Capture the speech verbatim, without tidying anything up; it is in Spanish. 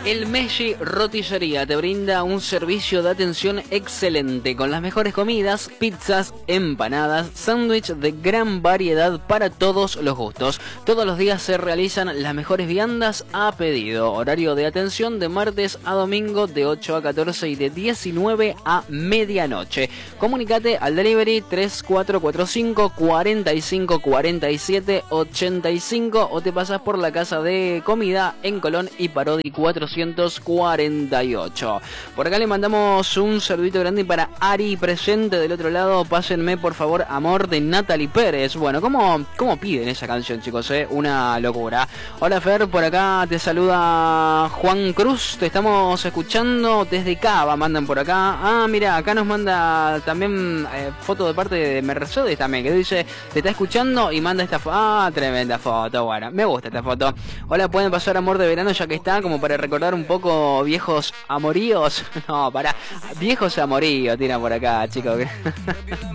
El Messi Roticería te brinda un servicio de atención excelente con las mejores comidas, pizzas, empanadas, sándwich de gran variedad para todos los gustos. Todos los días se realizan las mejores viandas a pedido. Horario de atención de martes a domingo de ocho a catorce y de diecinueve a medianoche. Comunicate al delivery tres cuatro cuatro cinco, cuatro cinco cuatro siete, ocho cinco o te pasas por la casa de comida en Colón y Parodi cuatrocientos cuarenta y ocho. Por acá le mandamos un saludito grande para Ari, presente del otro lado. Pásenme por favor Amor de Natalie Pérez. Bueno, ¿cómo, cómo piden esa canción, chicos? Eh? Una locura. Hola Fer, por acá te saluda Juan Cruz. Te estamos escuchando desde Cava, mandan por acá. Ah, mira, acá nos manda también eh, foto de parte de Mercedes también, que dice, te está escuchando y manda esta foto. Ah, tremenda foto. Bueno, me gusta esta foto. Hola, pueden pasar Amor de Verano ya que está, como para recordar un poco viejos amoríos. No, para viejos amoríos, tiran por acá, chicos.